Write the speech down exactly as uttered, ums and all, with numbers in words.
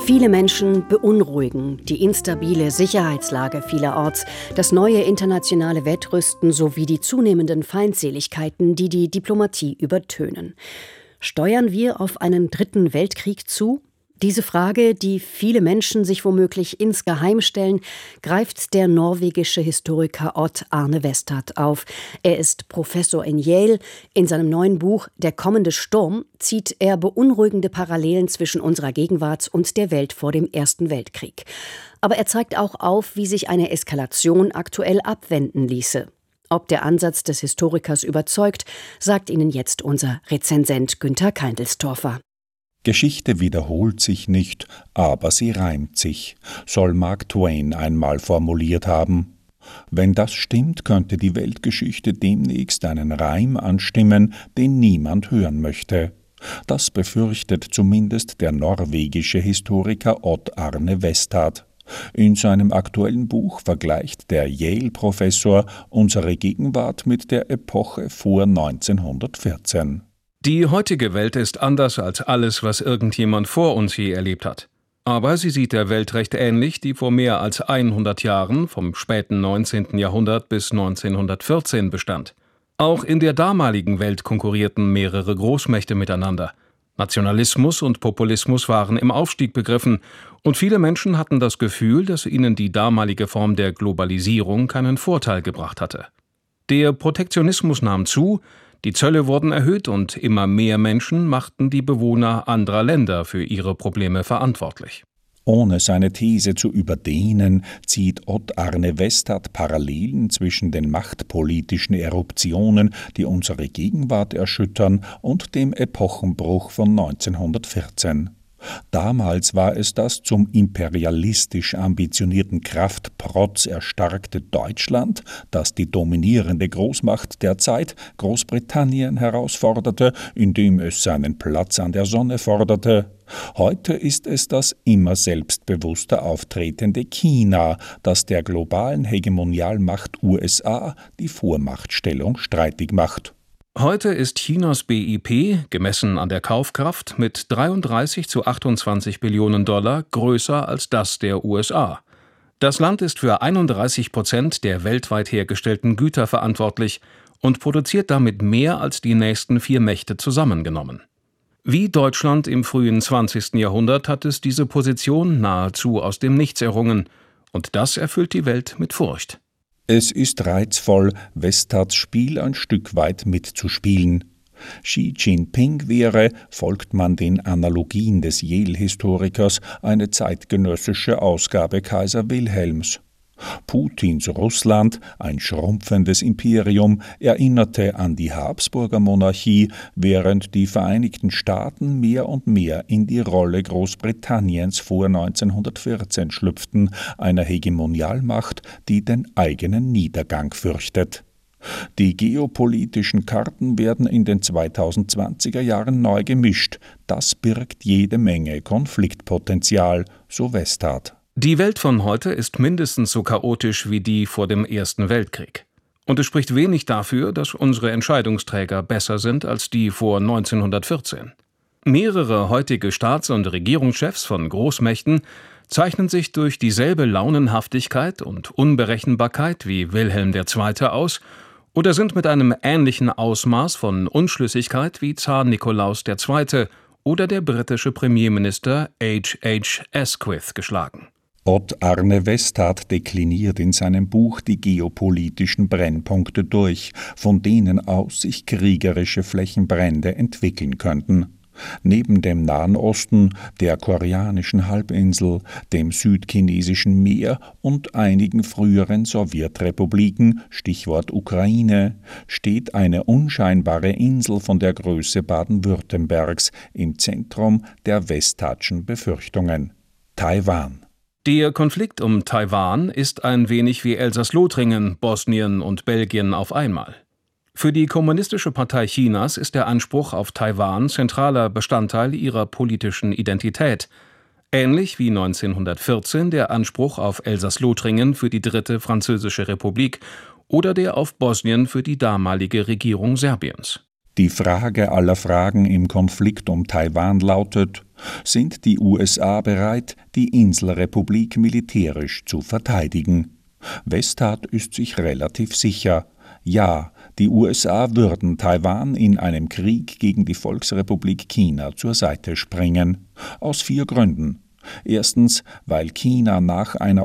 Viele Menschen beunruhigen die instabile Sicherheitslage vielerorts, das neue internationale Wettrüsten sowie die zunehmenden Feindseligkeiten, die die Diplomatie übertönen. Steuern wir auf einen dritten Weltkrieg zu? Diese Frage, die viele Menschen sich womöglich insgeheim stellen, greift der norwegische Historiker Odd Arne Westad auf. Er ist Professor in Yale. In seinem neuen Buch »Der kommende Sturm« zieht er beunruhigende Parallelen zwischen unserer Gegenwart und der Welt vor dem Ersten Weltkrieg. Aber er zeigt auch auf, wie sich eine Eskalation aktuell abwenden ließe. Ob der Ansatz des Historikers überzeugt, sagt Ihnen jetzt unser Rezensent Günther Keindelstorfer. Geschichte wiederholt sich nicht, aber sie reimt sich, soll Mark Twain einmal formuliert haben. Wenn das stimmt, könnte die Weltgeschichte demnächst einen Reim anstimmen, den niemand hören möchte. Das befürchtet zumindest der norwegische Historiker Odd Arne Westad. In seinem aktuellen Buch vergleicht der Yale-Professor unsere Gegenwart mit der Epoche vor neunzehnhundertvierzehn. Die heutige Welt ist anders als alles, was irgendjemand vor uns je erlebt hat. Aber sie sieht der Welt recht ähnlich, die vor mehr als hundert Jahren, vom späten neunzehnten Jahrhundert bis neunzehnhundertvierzehn bestand. Auch in der damaligen Welt konkurrierten mehrere Großmächte miteinander. Nationalismus und Populismus waren im Aufstieg begriffen, und viele Menschen hatten das Gefühl, dass ihnen die damalige Form der Globalisierung keinen Vorteil gebracht hatte. Der Protektionismus nahm zu, die Zölle wurden erhöht und immer mehr Menschen machten die Bewohner anderer Länder für ihre Probleme verantwortlich. Ohne seine These zu überdehnen, zieht Odd Arne Westad Parallelen zwischen den machtpolitischen Eruptionen, die unsere Gegenwart erschüttern, und dem Epochenbruch von neunzehnhundertvierzehn. Damals war es das zum imperialistisch ambitionierten Kraftprotz erstarkte Deutschland, das die dominierende Großmacht der Zeit, Großbritannien, herausforderte, indem es seinen Platz an der Sonne forderte. Heute ist es das immer selbstbewusster auftretende China, das der globalen Hegemonialmacht U S A die Vormachtstellung streitig macht. Heute ist Chinas B I P, gemessen an der Kaufkraft, mit dreiunddreißig zu achtundzwanzig Billionen Dollar größer als das der U S A. Das Land ist für einunddreißig Prozent der weltweit hergestellten Güter verantwortlich und produziert damit mehr als die nächsten vier Mächte zusammengenommen. Wie Deutschland im frühen zwanzigsten Jahrhundert hat es diese Position nahezu aus dem Nichts errungen, und das erfüllt die Welt mit Furcht. Es ist reizvoll, Westads Spiel ein Stück weit mitzuspielen. Xi Jinping wäre, folgt man den Analogien des Yale-Historikers, eine zeitgenössische Ausgabe Kaiser Wilhelms. Putins Russland, ein schrumpfendes Imperium, erinnerte an die Habsburger Monarchie, während die Vereinigten Staaten mehr und mehr in die Rolle Großbritanniens vor neunzehnhundertvierzehn schlüpften, einer Hegemonialmacht, die den eigenen Niedergang fürchtet. Die geopolitischen Karten werden in den zweitausendzwanziger Jahren neu gemischt. Das birgt jede Menge Konfliktpotenzial, so Westad. Die Welt von heute ist mindestens so chaotisch wie die vor dem Ersten Weltkrieg. Und es spricht wenig dafür, dass unsere Entscheidungsträger besser sind als die vor neunzehnhundertvierzehn. Mehrere heutige Staats- und Regierungschefs von Großmächten zeichnen sich durch dieselbe Launenhaftigkeit und Unberechenbarkeit wie Wilhelm der Zweite aus oder sind mit einem ähnlichen Ausmaß von Unschlüssigkeit wie Zar Nikolaus der Zweite oder der britische Premierminister H H Asquith geschlagen. Odd Arne Westad dekliniert in seinem Buch die geopolitischen Brennpunkte durch, von denen aus sich kriegerische Flächenbrände entwickeln könnten. Neben dem Nahen Osten, der koreanischen Halbinsel, dem südchinesischen Meer und einigen früheren Sowjetrepubliken, Stichwort Ukraine, steht eine unscheinbare Insel von der Größe Baden-Württembergs im Zentrum der Westadschen Befürchtungen: Taiwan. Der Konflikt um Taiwan ist ein wenig wie Elsass-Lothringen, Bosnien und Belgien auf einmal. Für die Kommunistische Partei Chinas ist der Anspruch auf Taiwan zentraler Bestandteil ihrer politischen Identität, ähnlich wie neunzehnhundertvierzehn der Anspruch auf Elsass-Lothringen für die Dritte Französische Republik oder der auf Bosnien für die damalige Regierung Serbiens. Die Frage aller Fragen im Konflikt um Taiwan lautet: Sind die U S A bereit, die Inselrepublik militärisch zu verteidigen? Westhat ist sich relativ sicher. Ja, die U S A würden Taiwan in einem Krieg gegen die Volksrepublik China zur Seite springen. Aus vier Gründen. Erstens, weil China nach einer